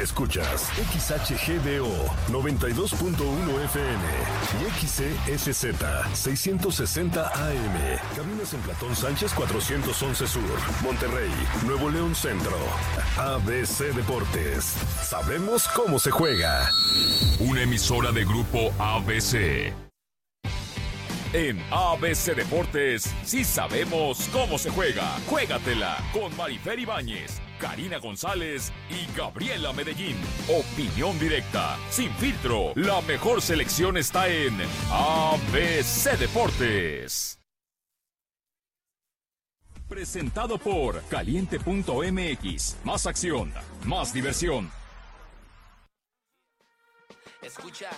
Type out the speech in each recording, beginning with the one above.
Escuchas XHGDO 92.1 FM y XCSZ 660 AM. Caminas en Platón Sánchez 411 Sur, Monterrey, Nuevo León Centro. ABC Deportes. Sabemos cómo se juega. Una emisora de Grupo ABC. En ABC Deportes, sí sabemos cómo se juega. Juégatela con Marifer Ibáñez, Karina González y Gabriela Medellín. Opinión directa, sin filtro. La mejor selección está en ABC Deportes. Presentado por Caliente.mx. Más acción, más diversión. Escucha.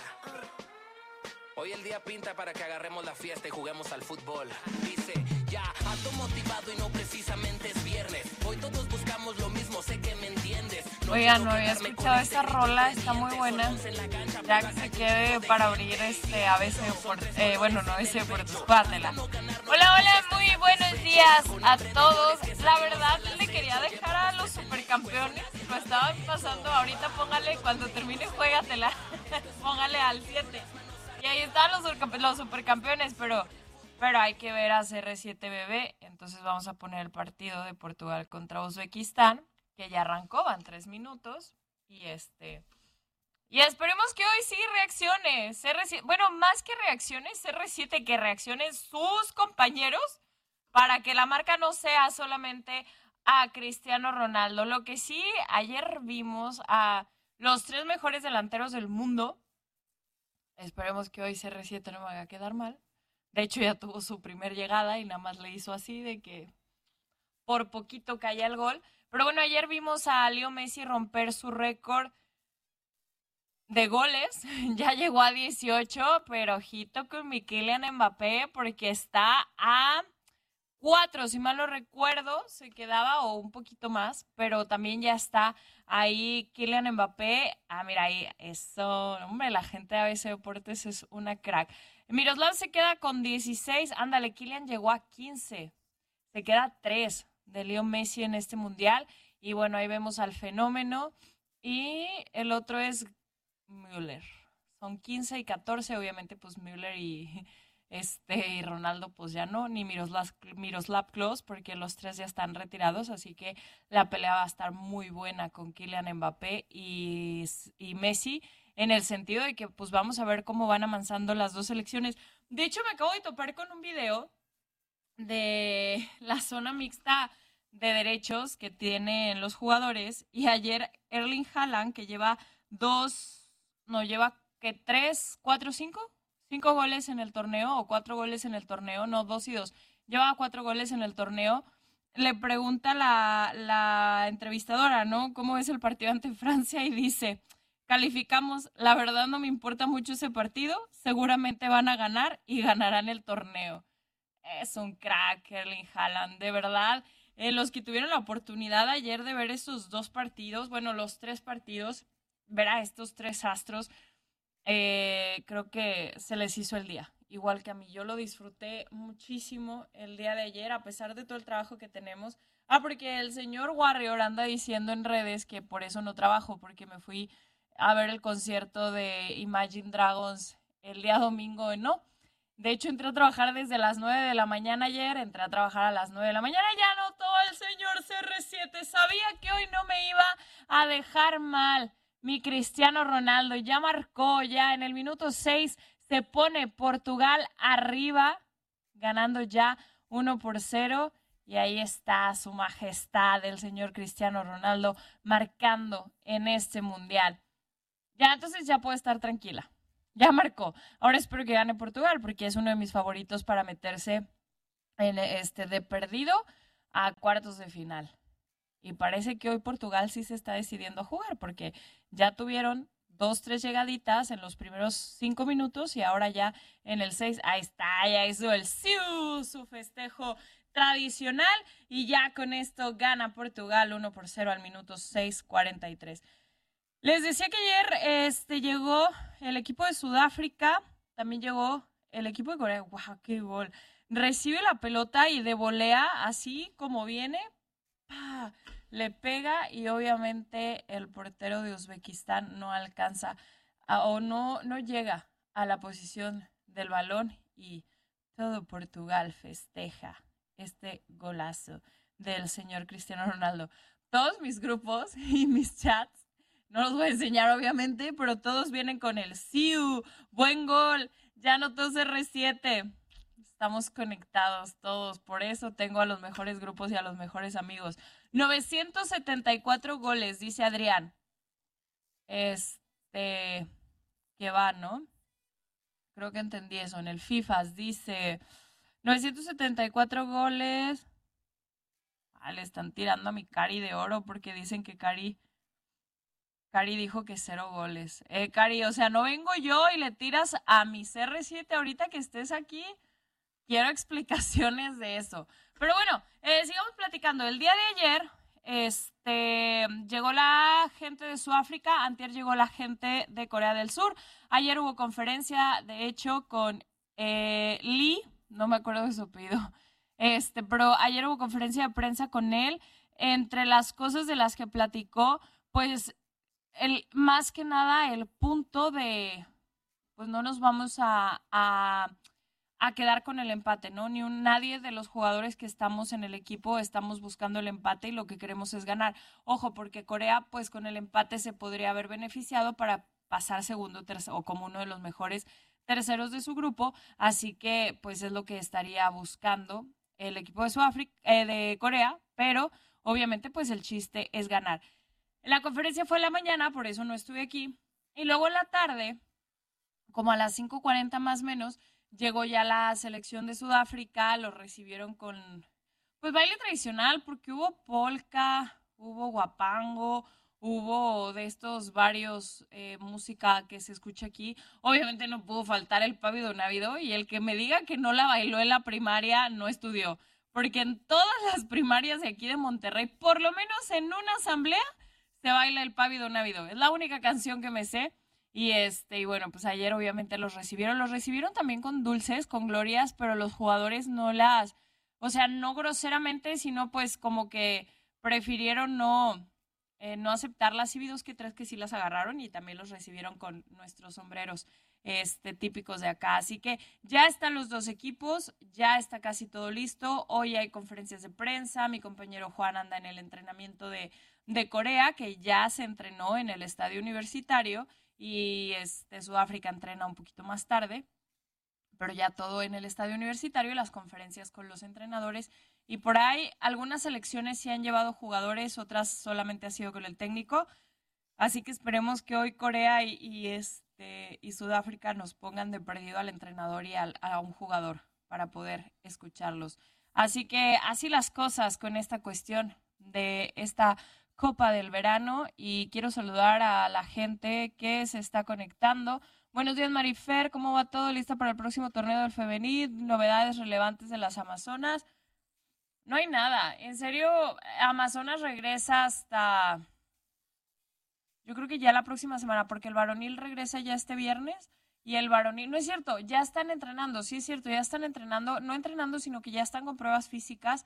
Hoy el día pinta para que agarremos la fiesta y juguemos al fútbol. Dice, ya, ando motivado y no precisamente es viernes. Hoy todos buscamos lo mismo, sé que me entiendes. Oigan, no había escuchado esta rola, está muy buena. Ya que se quede para abrir ABC Deportes. Bueno, no ABC Deportes, pártela. Hola, muy buenos días a todos. La verdad, le quería dejar a los supercampeones. Lo estaban pasando ahorita, póngale, cuando termine, juégatela. Póngale al 7. Y ahí están los supercampeones, pero hay que ver a CR7 bebé. Entonces vamos a poner el partido de Portugal contra Uzbekistán, que ya arrancó, van 3 minutos. Y esperemos que hoy sí reaccione. CR7, bueno, más que reacciones, CR7 que reaccionen sus compañeros para que la marca no sea solamente a Cristiano Ronaldo. Lo que sí, ayer vimos a los 3 mejores delanteros del mundo. Esperemos que hoy CR7 no me haga quedar mal. De hecho, ya tuvo su primer llegada y nada más le hizo así de que por poquito caía el gol. Pero bueno, ayer vimos a Leo Messi romper su récord de goles. Ya llegó a 18, pero ojito con mi Kylian Mbappé porque está a 4, si mal no recuerdo, se quedaba o un poquito más, pero también ya está ahí Kylian Mbappé. Ah, mira ahí, eso, hombre, la gente de ABC Deportes es una crack. Miroslav se queda con 16, ándale, Kylian llegó a 15, se queda 3 de Leo Messi en este mundial, y bueno, ahí vemos al fenómeno, y el otro es Müller, son 15 y 14, obviamente pues Müller y Ronaldo pues ya no, ni Miroslav Klose, porque los 3 ya están retirados, así que la pelea va a estar muy buena con Kylian Mbappé y Messi, en el sentido de que pues vamos a ver cómo van avanzando las dos selecciones. De hecho, me acabo de topar con un video de la zona mixta de derechos que tienen los jugadores, y ayer Erling Haaland, que lleva 5 goles en el torneo, o 4 goles en el torneo, no, 2 y 2, lleva 4 goles en el torneo. Le pregunta la entrevistadora, ¿no?, ¿cómo es el partido ante Francia? Y dice, calificamos, la verdad no me importa mucho ese partido, seguramente van a ganar y ganarán el torneo. Es un crack Erling Haaland, de verdad. Los que tuvieron la oportunidad ayer de ver esos 2 partidos, bueno, los 3 partidos, ver a estos 3 astros, creo que se les hizo el día, igual que a mí. Yo lo disfruté muchísimo el día de ayer, a pesar de todo el trabajo que tenemos. Porque el señor Warrior anda diciendo en redes que por eso no trabajo, porque me fui a ver el concierto de Imagine Dragons el día domingo. No, de hecho entré a trabajar desde las 9 de la mañana ayer, entré a trabajar a las 9 de la mañana, ya notó el señor CR7, sabía que hoy no me iba a dejar mal. Mi Cristiano Ronaldo ya marcó, ya en el minuto 6 se pone Portugal arriba, ganando ya 1-0, y ahí está su majestad, el señor Cristiano Ronaldo, marcando en este mundial. Ya, entonces ya puedo estar tranquila, ya marcó. Ahora espero que gane Portugal, porque es uno de mis favoritos para meterse en de perdido a cuartos de final. Y parece que hoy Portugal sí se está decidiendo a jugar, porque ya tuvieron 2-3 llegaditas en los primeros 5 minutos, y ahora ya en el 6, ahí está, ya hizo el siu, su festejo tradicional, y ya con esto gana Portugal 1-0 al minuto 6:43. Les decía que ayer llegó el equipo de Sudáfrica, también llegó el equipo de Corea. ¡Wow, qué gol! Recibe la pelota y de volea, así como viene, ¡pah!, le pega y obviamente el portero de Uzbekistán no alcanza o no llega a la posición del balón y todo Portugal festeja este golazo del señor Cristiano Ronaldo. Todos mis grupos y mis chats, no los voy a enseñar obviamente, pero todos vienen con el ¡Siu! ¡Buen gol! Ya anotó CR7. Estamos conectados todos, por eso tengo a los mejores grupos y a los mejores amigos. 974 goles, dice Adrián. Que va, ¿no? Creo que entendí eso. En el FIFAs dice 974 goles. Le están tirando a mi Cari de oro porque dicen que Cari dijo que 0 goles. Cari, o sea, no vengo yo y le tiras a mi CR7 ahorita que estés aquí. Quiero explicaciones de eso. Pero bueno, sigamos platicando. El día de ayer, llegó la gente de Sudáfrica, antier llegó la gente de Corea del Sur. Ayer hubo conferencia, de hecho, con Lee, no me acuerdo de su apellido, pero ayer hubo conferencia de prensa con él. Entre las cosas de las que platicó, pues, más que nada el punto de, pues no nos vamos a quedar con el empate, ¿no? Nadie de los jugadores que estamos en el equipo estamos buscando el empate y lo que queremos es ganar. Ojo, porque Corea, pues con el empate se podría haber beneficiado para pasar segundo, tercero, o como uno de los mejores terceros de su grupo, así que pues es lo que estaría buscando el equipo de de Corea, pero obviamente pues el chiste es ganar. La conferencia fue en la mañana, por eso no estuve aquí, y luego en la tarde, como a las 5:40 más o menos, llegó ya la selección de Sudáfrica, los recibieron con, pues, baile tradicional, porque hubo polka, hubo guapango, hubo de estos varios música que se escucha aquí. Obviamente no pudo faltar el Pávido Návido, y el que me diga que no la bailó en la primaria no estudió, porque en todas las primarias de aquí de Monterrey, por lo menos en una asamblea, se baila el Pávido Návido. Es la única canción que me sé. Y bueno, pues ayer obviamente los recibieron también con dulces, con glorias, pero los jugadores no groseramente, sino pues como que prefirieron no aceptarlas. Y vi 2 que 3 que sí las agarraron y también los recibieron con nuestros sombreros típicos de acá. Así que ya están los 2 equipos, ya está casi todo listo. Hoy hay conferencias de prensa, mi compañero Juan anda en el entrenamiento de Corea, que ya se entrenó en el estadio universitario, y Sudáfrica entrena un poquito más tarde, pero ya todo en el estadio universitario, las conferencias con los entrenadores, y por ahí algunas selecciones sí han llevado jugadores, otras solamente ha sido con el técnico, así que esperemos que hoy Corea y Sudáfrica nos pongan de perdido al entrenador y a un jugador para poder escucharlos. Así que así las cosas con esta cuestión de esta Copa del Verano, y quiero saludar a la gente que se está conectando. Buenos días, Marifer, ¿cómo va todo? ¿Lista para el próximo torneo del femenil? ¿Novedades relevantes de las Amazonas? No hay nada, en serio. Amazonas regresa hasta, yo creo que ya la próxima semana, porque el varonil regresa ya este viernes, y el varonil, no es cierto, ya están entrenando, sí es cierto, ya están entrenando, no entrenando, sino que ya están con pruebas físicas.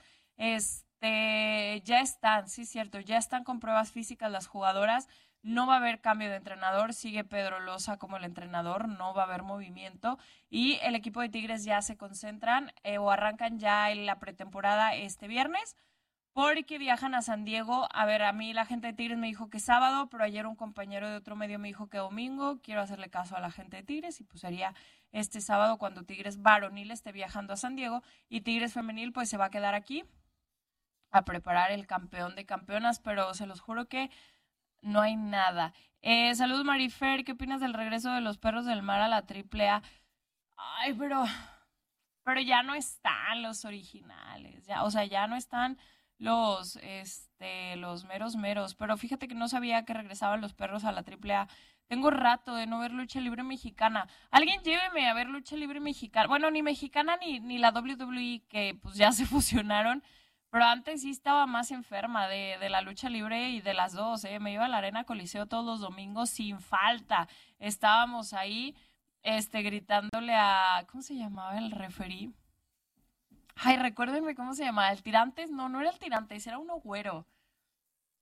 Ya están, sí es cierto, ya están con pruebas físicas las jugadoras. No va a haber cambio de entrenador, sigue Pedro Loza como el entrenador, no va a haber movimiento, y el equipo de Tigres ya se concentran o arrancan ya en la pretemporada este viernes, porque viajan a San Diego. A ver, a mí la gente de Tigres me dijo que sábado, pero ayer un compañero de otro medio me dijo que domingo. Quiero hacerle caso a la gente de Tigres, y pues sería este sábado cuando Tigres varonil esté viajando a San Diego, y Tigres femenil pues se va a quedar aquí a preparar el campeón de campeonas, pero se los juro que no hay nada. Saludos, Marifer, ¿qué opinas del regreso de los Perros del Mar a la AAA? Ay, pero ya no están los originales, ya no están los meros, pero fíjate que no sabía que regresaban los Perros a la AAA. Tengo rato de no ver lucha libre mexicana. Alguien lléveme a ver lucha libre mexicana. Bueno, ni mexicana ni la WWE, que pues ya se fusionaron. Pero antes sí estaba más enferma de la lucha libre y de las dos, Me iba a la Arena Coliseo todos los domingos sin falta. Estábamos ahí, gritándole a, ¿cómo se llamaba el referí? Ay, recuérdenme cómo se llamaba. ¿El Tirantes? No era el Tirantes, era uno güero.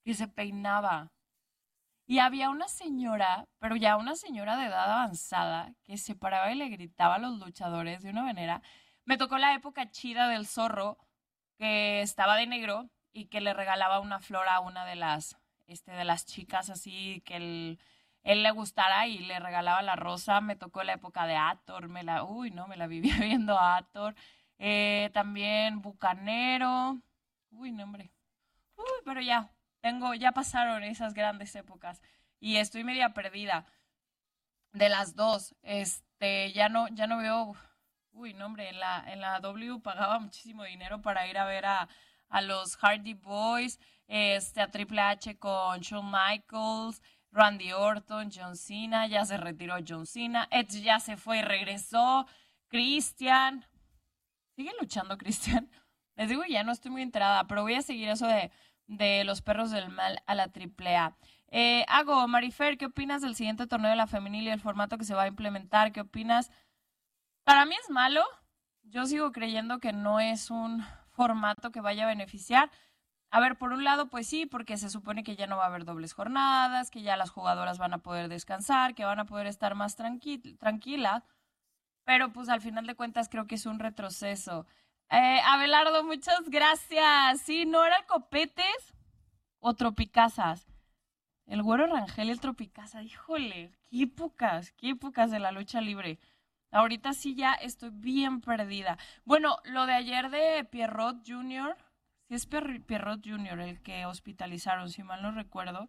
que se peinaba. Y había una señora, pero ya una señora de edad avanzada, que se paraba y le gritaba a los luchadores de una manera. Me tocó la época chida del Zorro, que estaba de negro y que le regalaba una flor a una de las chicas así que él le gustara y le regalaba la rosa. Me tocó la época de Hathor, me la vivía viendo a Hathor. También Bucanero. Uy, no, hombre. Pero ya pasaron esas grandes épocas y estoy media perdida de las dos. Ya no veo. Uy, no, hombre, en la W pagaba muchísimo dinero para ir a ver a los Hardy Boys, a Triple H con Shawn Michaels, Randy Orton, John Cena, ya se retiró John Cena, Edge ya se fue y regresó, Christian. ¿Sigue luchando Christian? Les digo, ya no estoy muy enterada, pero voy a seguir eso de los perros del mal a la AAA. Marifer, ¿qué opinas del siguiente torneo de la femenil y el formato que se va a implementar? ¿Qué opinas? Para mí es malo. Yo sigo creyendo que no es un formato que vaya a beneficiar. A ver, por un lado, pues sí, porque se supone que ya no va a haber dobles jornadas, que ya las jugadoras van a poder descansar, que van a poder estar más tranquilas, pero pues al final de cuentas creo que es un retroceso. Abelardo, muchas gracias. Sí, ¿no era el Copetes o Tropicazas? El Güero Rangel y el Tropicasa. Híjole, qué épocas de la lucha libre. Ahorita sí ya estoy bien perdida. Bueno, lo de ayer de Pierrot Jr., sí es Pierrot Jr. el que hospitalizaron, si mal no recuerdo.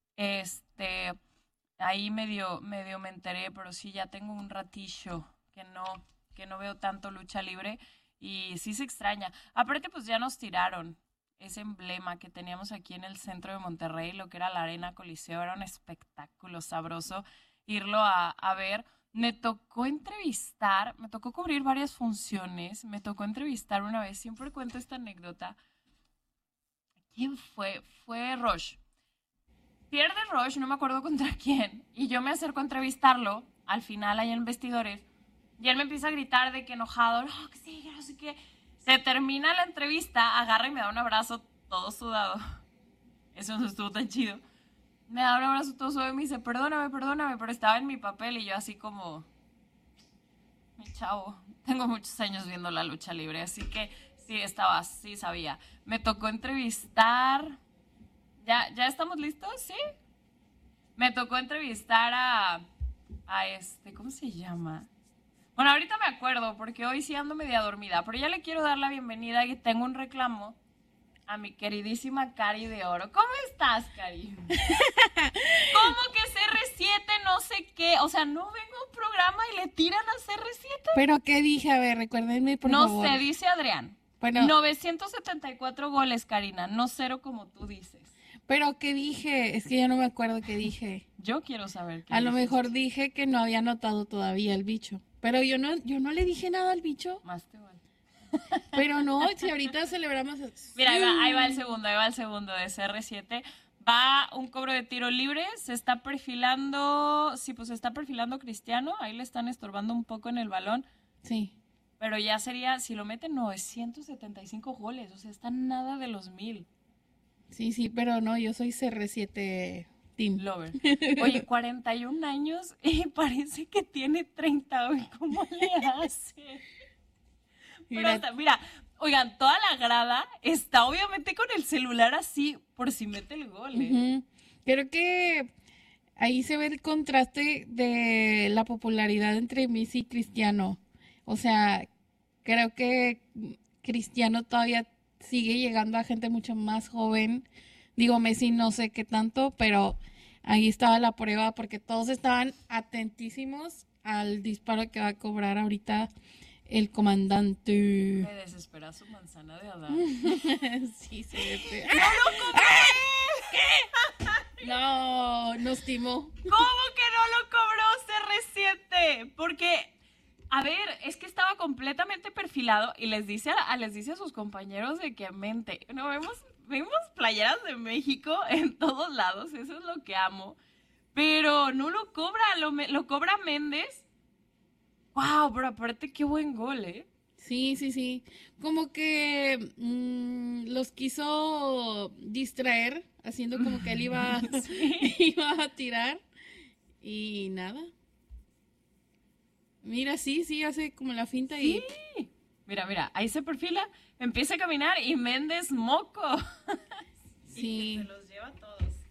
Ahí medio me enteré, pero sí ya tengo un ratillo que no veo tanto lucha libre y sí se extraña. Aparte, pues ya nos tiraron ese emblema que teníamos aquí en el centro de Monterrey, lo que era la Arena Coliseo, era un espectáculo sabroso irlo a ver. Me tocó cubrir varias funciones, me tocó entrevistar una vez, siempre cuento esta anécdota. ¿Quién fue? Fue Rush. Pierde Rush, no me acuerdo contra quién, y yo me acerco a entrevistarlo, al final allá en vestidores, y él me empieza a gritar de que enojado, no, que sí, que no sé qué. Se termina la entrevista, agarra y me da un abrazo todo sudado. Eso no estuvo tan chido. Me da un abrazo todo suave y me dice, perdóname, pero estaba en mi papel y yo así como, mi chavo, tengo muchos años viendo la lucha libre, así que sí sabía. Me tocó entrevistar, ¿ya estamos listos? ¿Sí? Me tocó entrevistar a ¿cómo se llama? Bueno, ahorita me acuerdo porque hoy sí ando media dormida, pero ya le quiero dar la bienvenida y tengo un reclamo a mi queridísima Cari de Oro. ¿Cómo estás, Cari? ¿Cómo que CR7 no sé qué? O sea, no vengo a un programa y le tiran a CR7. ¿Pero qué dije? A ver, recuérdenme, por favor. No sé, dice Adrián. Bueno, 974 goles, Karina, no 0 como tú dices. ¿Pero qué dije? Es que ya no me acuerdo qué dije. Yo quiero saber qué A lo mejor dije que no había notado todavía el bicho. Pero yo no le dije nada al bicho. Más te vale. Pero no, si ahorita celebramos... Mira, ahí va el segundo de CR7. Va un cobro de tiro libre, se está perfilando Cristiano, ahí le están estorbando un poco en el balón. Sí. Pero ya sería, si lo meten, 975 goles, o sea, está nada de los 1000. Sí, pero no, yo soy CR7 Team Lover. Oye, 41 años y parece que tiene 30, ¿cómo le hace? Mira, oigan, toda la grada está obviamente con el celular así por si mete el gol, ¿eh? Uh-huh. Creo que ahí se ve el contraste de la popularidad entre Messi y Cristiano. O sea, creo que Cristiano todavía sigue llegando a gente mucho más joven. Digo, Messi no sé qué tanto, pero ahí estaba la prueba porque todos estaban atentísimos al disparo que va a cobrar ahorita el comandante. Me desespera su manzana de Adán. Sí, sí. ¡No lo cobré! ¿Qué? No, nos timó. ¿Cómo que no lo cobró CR7? Porque, a ver, es que estaba completamente perfilado y les dice a sus compañeros de que mente. No, vemos playeras de México en todos lados, eso es lo que amo. Pero no lo cobra, lo cobra Méndez. Wow, pero aparte qué buen gol, ¿eh? Sí. Como que los quiso distraer, haciendo como que él iba a tirar y nada. Mira, sí, hace como la finta y... Mira, ahí se perfila, empieza a caminar y Méndez moco. Sí. Y que se los lleva a todos.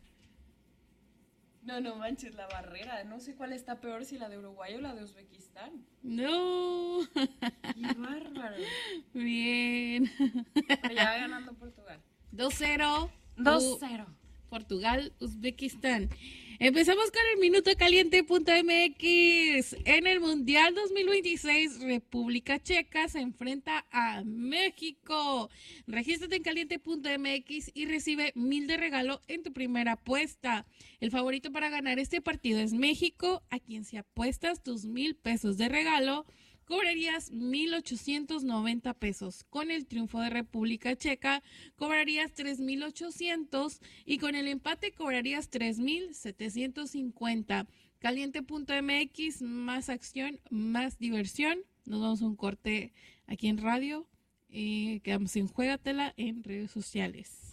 No manches, la barrera. No sé cuál está peor, si la de Uruguay o la de Uzbekistán. No. ¡Qué bárbaro! Bien. Pero ya va ganando Portugal. 2-0. 2-0. Portugal, Uzbekistán. Empezamos con el Minuto Caliente.mx. En el Mundial 2026, República Checa se enfrenta a México. Regístrate en Caliente.mx y recibe 1,000 de regalo en tu primera apuesta. El favorito para ganar este partido es México, a quien si apuestas tus 1,000 pesos de regalo, cobrarías 1,890 pesos. Con el triunfo de República Checa, cobrarías 3,800 y con el empate cobrarías 3,750. Caliente.mx, más acción, más diversión. Nos vamos a un corte aquí en radio. Quedamos en Juégatela en redes sociales.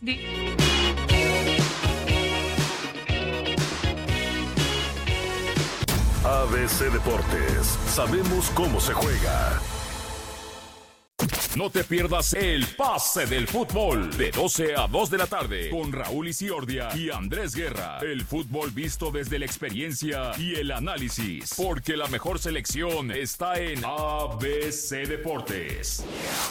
ABC Deportes, sabemos cómo se juega. No te pierdas el pase del fútbol de 12 a 2 de la tarde con Raúl Isiordia y Andrés Guerra. El fútbol visto desde la experiencia y el análisis, porque la mejor selección está en ABC Deportes.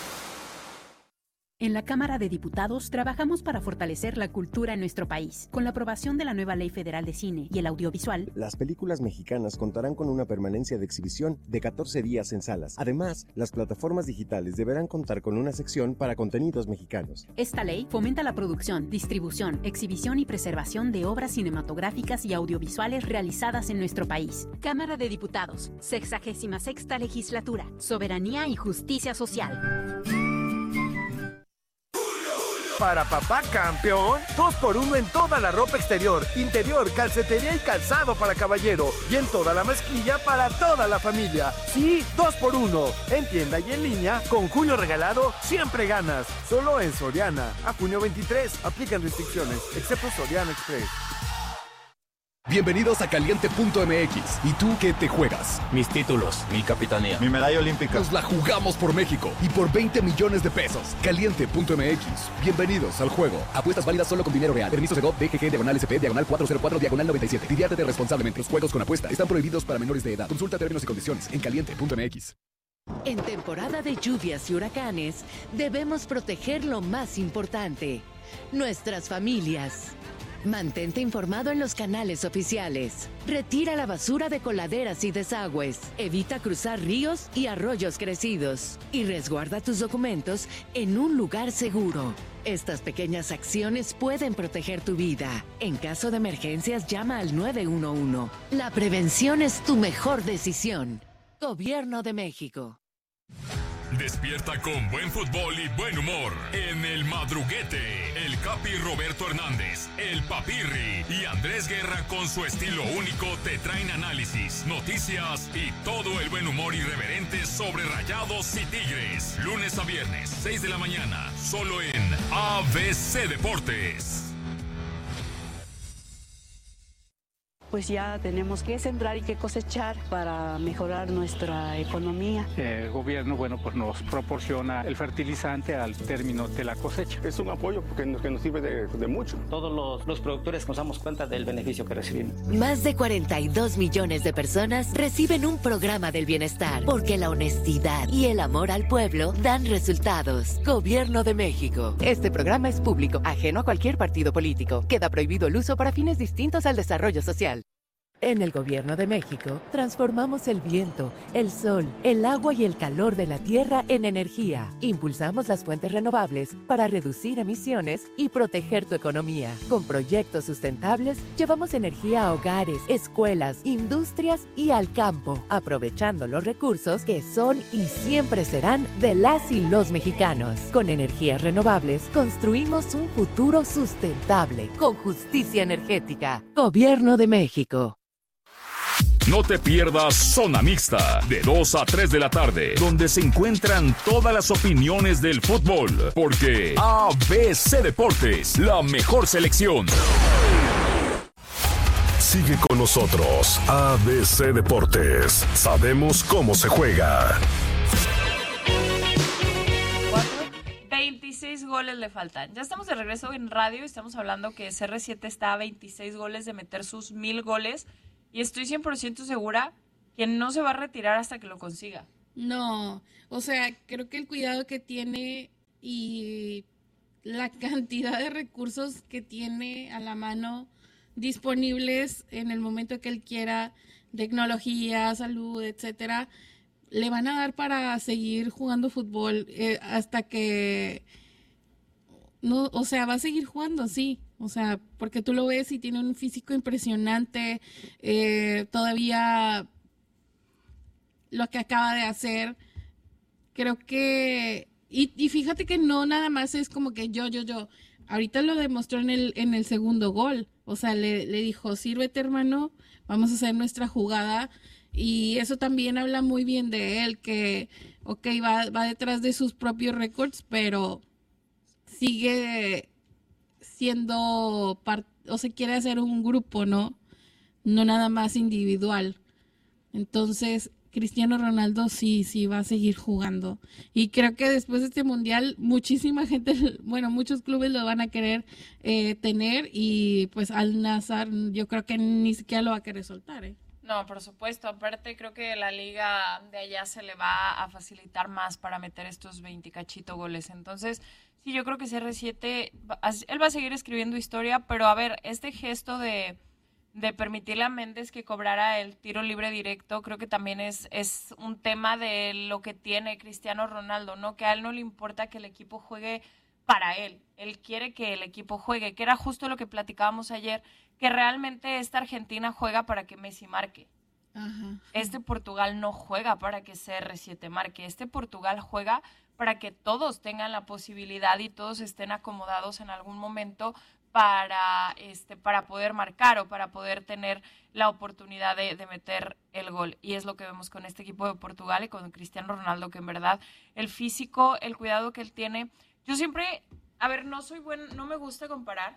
En la Cámara de Diputados trabajamos para fortalecer la cultura en nuestro país. Con la aprobación de la nueva Ley Federal de Cine y el Audiovisual, las películas mexicanas contarán con una permanencia de exhibición de 14 días en salas. Además, las plataformas digitales deberán contar con una sección para contenidos mexicanos. Esta ley fomenta la producción, distribución, exhibición y preservación de obras cinematográficas y audiovisuales realizadas en nuestro país. Cámara de Diputados, 66ª Legislatura, Soberanía y Justicia Social. Para papá campeón, 2x1 en toda la ropa exterior, interior, calcetería y calzado para caballero. Y en toda la mezclilla para toda la familia. Sí, 2x1. En tienda y en línea, con junio regalado, siempre ganas. Solo en Soriana. A junio 23, aplican restricciones, excepto Soriana Express. Bienvenidos a Caliente.mx. ¿Y tú qué te juegas? Mis títulos, mi capitanía, mi medalla olímpica. Nos la jugamos por México y por 20 millones de pesos. Caliente.mx. Bienvenidos al juego. Apuestas válidas solo con dinero real. Permiso Segov, DGG, /SP, /404, /97. Diviértete responsablemente. Los juegos con apuesta están prohibidos para menores de edad. Consulta términos y condiciones en Caliente.mx. En temporada de lluvias y huracanes, debemos proteger lo más importante: nuestras familias. Mantente informado en los canales oficiales. Retira la basura de coladeras y desagües. Evita cruzar ríos y arroyos crecidos. Y resguarda tus documentos en un lugar seguro. Estas pequeñas acciones pueden proteger tu vida. En caso de emergencias, llama al 911. La prevención es tu mejor decisión. Gobierno de México. Despierta con buen fútbol y buen humor en El Madruguete. El Capi Roberto Hernández, el Papirri y Andrés Guerra, con su estilo único, te traen análisis, noticias y todo el buen humor irreverente sobre Rayados y Tigres. Lunes a viernes, 6 de la mañana, solo en ABC Deportes. Pues ya tenemos que sembrar y que cosechar para mejorar nuestra economía. El gobierno, pues nos proporciona el fertilizante al término de la cosecha. Es un apoyo porque nos sirve de mucho. Todos los productores nos damos cuenta del beneficio que recibimos. Más de 42 millones de personas reciben un programa del bienestar, porque la honestidad y el amor al pueblo dan resultados. Gobierno de México. Este programa es público, ajeno a cualquier partido político. Queda prohibido el uso para fines distintos al desarrollo social. En el Gobierno de México, transformamos el viento, el sol, el agua y el calor de la tierra en energía. Impulsamos las fuentes renovables para reducir emisiones y proteger tu economía. Con proyectos sustentables, llevamos energía a hogares, escuelas, industrias y al campo, aprovechando los recursos que son y siempre serán de las y los mexicanos. Con energías renovables, construimos un futuro sustentable, con justicia energética. Gobierno de México. No te pierdas Zona Mixta, de 2 a 3 de la tarde, donde se encuentran todas las opiniones del fútbol, porque ABC Deportes, la mejor selección. Sigue con nosotros, ABC Deportes. Sabemos cómo se juega. 26 goles le faltan. Ya estamos de regreso en radio y estamos hablando que CR7 está a 26 goles de meter sus 1000 goles y estoy 100% segura que no se va a retirar hasta que lo consiga. No, o sea, creo que el cuidado que tiene y la cantidad de recursos que tiene a la mano disponibles en el momento que él quiera, tecnología, salud, etcétera, le van a dar para seguir jugando fútbol hasta que no, o sea, va a seguir jugando, sí, o sea, porque tú lo ves y tiene un físico impresionante, todavía lo que acaba de hacer, creo que y fíjate que no nada más es como que yo, ahorita lo demostró en el segundo gol, o sea, le dijo, sírvete hermano, vamos a hacer nuestra jugada, y eso también habla muy bien de él, que ok, va detrás de sus propios récords, pero sigue siendo o se quiere hacer un grupo, no nada más individual. Entonces Cristiano Ronaldo sí va a seguir jugando. Y creo que después de este mundial, muchísima gente, bueno, muchos clubes lo van a querer tener y pues Al Nassr yo creo que ni siquiera lo va a querer soltar, ¿eh? No, por supuesto. Aparte, creo que la liga de allá se le va a facilitar más para meter estos 20 cachito goles. Entonces, sí, yo creo que CR7, él va a seguir escribiendo historia, pero a ver, este gesto de permitirle a Méndez que cobrara el tiro libre directo, creo que también es un tema de lo que tiene Cristiano Ronaldo, ¿no? Que a él no le importa que el equipo juegue para él. Él quiere que el equipo juegue, que era justo lo que platicábamos ayer, que realmente esta Argentina juega para que Messi marque. Ajá. Este Portugal no juega para que CR7 marque. Este Portugal juega para que todos tengan la posibilidad y todos estén acomodados en algún momento para poder marcar o para poder tener la oportunidad de meter el gol. Y es lo que vemos con este equipo de Portugal y con Cristiano Ronaldo, que en verdad el físico, el cuidado que él tiene. Yo siempre, a ver, no me gusta comparar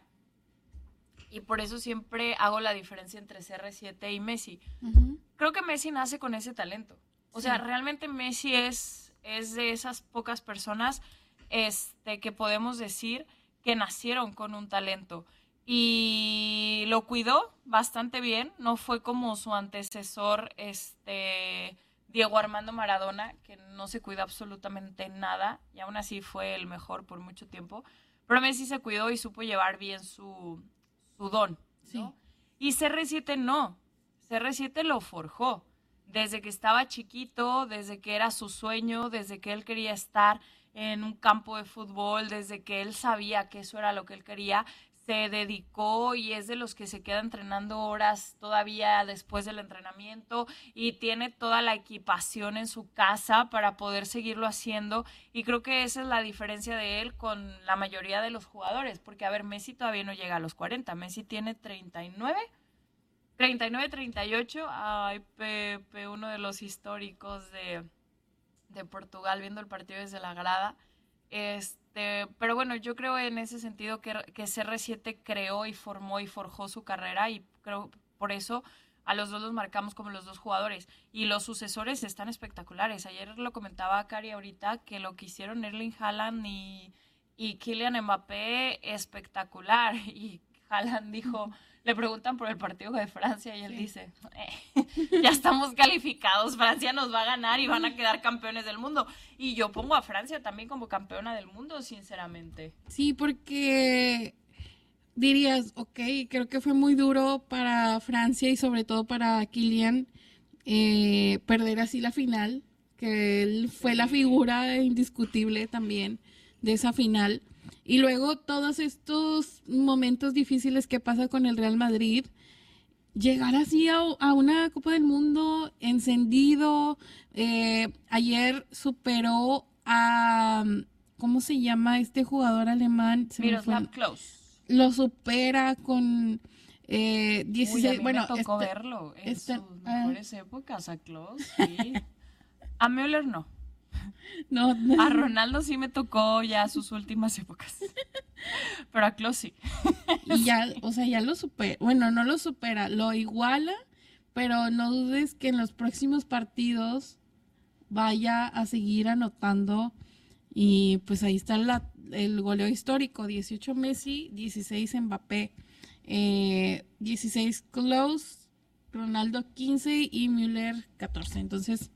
y por eso siempre hago la diferencia entre CR7 y Messi. Uh-huh. Creo que Messi nace con ese talento. O sea, realmente Messi es de esas pocas personas que podemos decir que nacieron con un talento y lo cuidó bastante bien, no fue como su antecesor Diego Armando Maradona, que no se cuidó absolutamente nada y aún así fue el mejor por mucho tiempo, pero Messi se cuidó y supo llevar bien su don, ¿no? Sí. Y CR7 no, CR7 lo forjó desde que estaba chiquito, desde que era su sueño, desde que él quería estar en un campo de fútbol, desde que él sabía que eso era lo que él quería, se dedicó y es de los que se queda entrenando horas todavía después del entrenamiento y tiene toda la equipación en su casa para poder seguirlo haciendo, y creo que esa es la diferencia de él con la mayoría de los jugadores, porque a ver, Messi todavía no llega a los 40, Messi tiene 39, 38, ay Pepe, uno de los históricos de Portugal viendo el partido desde la grada, pero bueno, yo creo en ese sentido que CR7 creó y formó y forjó su carrera y creo por eso a los dos los marcamos como los dos jugadores y los sucesores están espectaculares. Ayer lo comentaba Cari ahorita que lo que hicieron Erling Haaland y Kylian Mbappé espectacular, y Haaland dijo, le preguntan por el partido de Francia y él dice, ya estamos calificados, Francia nos va a ganar y van a quedar campeones del mundo. Y yo pongo a Francia también como campeona del mundo, sinceramente. Sí, porque dirías, ok, creo que fue muy duro para Francia y sobre todo para Kylian perder así la final, que él fue la figura indiscutible también de esa final. Y luego todos estos momentos difíciles que pasa con el Real Madrid, llegar así a una Copa del Mundo encendido. Ayer superó a, ¿cómo se llama este jugador alemán? Miroslav Klose. Lo supera con 16, a mí me tocó verlo en sus mejores épocas a Klose, sí. A Müller no. No. A Ronaldo sí me tocó ya sus últimas épocas. Pero a Klose sí. Y ya, o sea, ya lo supera. Bueno, no lo supera, lo iguala, pero no dudes que en los próximos partidos vaya a seguir anotando. Y pues ahí está el goleo histórico, 18 Messi, 16 Mbappé, 16 Klose, Ronaldo 15 y Müller 14. Entonces,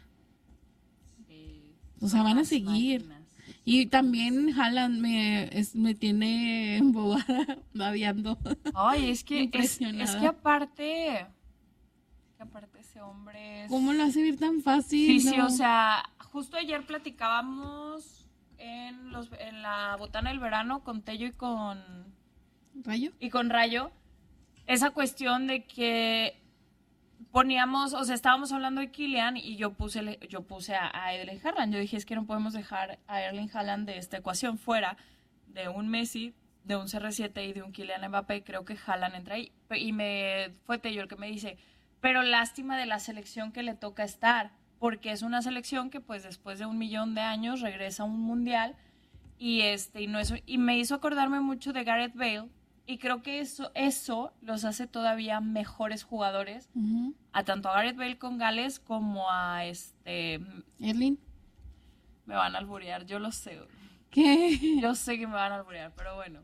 o sea, van a seguir. Máquinas. Y también Haaland me tiene embobada, babeando. Ay, es que aparte ese hombre es... ¿Cómo lo hace ver tan fácil? Sí, o sea, justo ayer platicábamos en la botana del verano con Tello y con... ¿Rayo? Y con Rayo, esa cuestión de que estábamos hablando de Kylian y yo puse a Erling Haaland. Yo dije, es que no podemos dejar a Erling Haaland de esta ecuación fuera de un Messi, de un CR7 y de un Kylian Mbappé. Creo que Haaland entra ahí. Y fue Tello el que me dice, pero lástima de la selección que le toca estar, porque es una selección que pues después de 1.000.000 de años regresa a un mundial y me hizo acordarme mucho de Gareth Bale. Y creo que eso los hace todavía mejores jugadores, a tanto a Gareth Bale con Gales como a Erling. Me van a alburear, yo lo sé. ¿Qué? Yo sé que me van a alburear, pero bueno.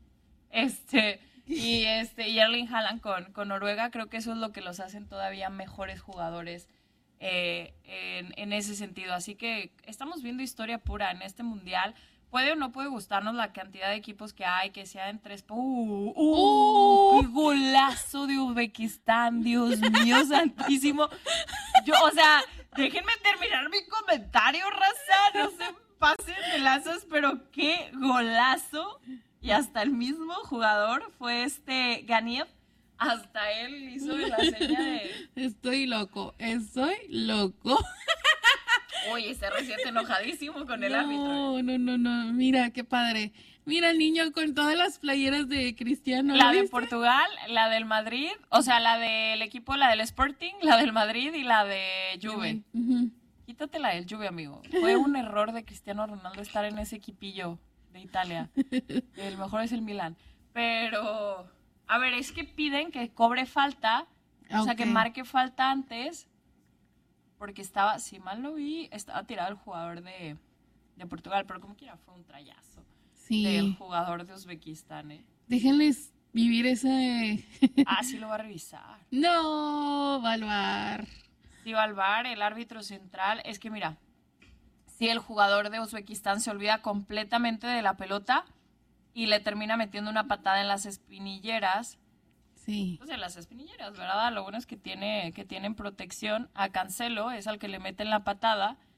Y Erling Haaland con Noruega, creo que eso es lo que los hacen todavía mejores jugadores en ese sentido. Así que estamos viendo historia pura en este mundial. Puede o no puede gustarnos la cantidad de equipos que hay, que sea en 3... ¡Qué golazo de Uzbekistán! ¡Dios mío, santísimo! Déjenme terminar mi comentario, raza. No se pasen de lazos, pero ¡qué golazo! Y hasta el mismo jugador fue Ganiev. Hasta él hizo la seña de... Estoy loco. Oye, CR7 enojadísimo con el árbitro. No. Mira, qué padre. Mira el niño con todas las playeras de Cristiano. La de Portugal, la del Madrid, o sea, la del equipo, la del Sporting, la del Madrid y la de Juve. Quítate la del Juve, amigo. Fue un error de Cristiano Ronaldo estar en ese equipillo de Italia. El mejor es el Milán. Pero, a ver, es que piden que cobre falta, o sea, que marque falta antes... Porque si mal lo vi, estaba tirado el jugador de Portugal, pero como quiera fue un trayazo del jugador de Uzbekistán. Déjenles vivir ese... Sí lo va a revisar. No, va al VAR. Sí va al VAR, el árbitro central. Es que mira, si el jugador de Uzbekistán se olvida completamente de la pelota y le termina metiendo una patada en las espinilleras... Sí. Pues en las espinilleras, ¿verdad? Lo bueno es que tienen protección. A Cancelo es al que le meten la patada